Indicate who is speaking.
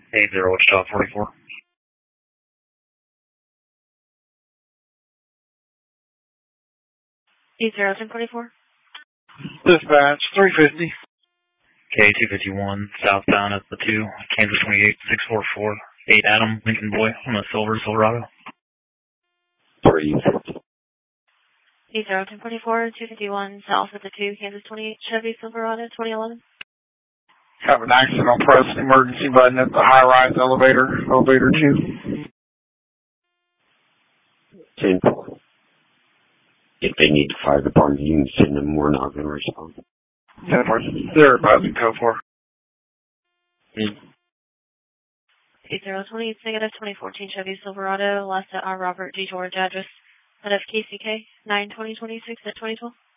Speaker 1: 80 Wichita 44.
Speaker 2: Zero 1044.
Speaker 3: Dispatch 350.
Speaker 1: K251 southbound at the 2, Kansas 28 644. 8 Adam, Lincoln Boy on a Silverado.
Speaker 4: 350.
Speaker 2: 0 1044, 251 south at the 2, Kansas 28 Chevy Silverado 2011.
Speaker 3: Have an accident on press emergency button at the high-rise elevator 2.
Speaker 4: 10-4. If they need the fire department, you can send them. We're not going to respond.
Speaker 3: 10-4. They're about to go for.
Speaker 2: 8020, negative 2014 Chevy Silverado, last at our Robert G. George address, out of KCK, 92026 at 2012.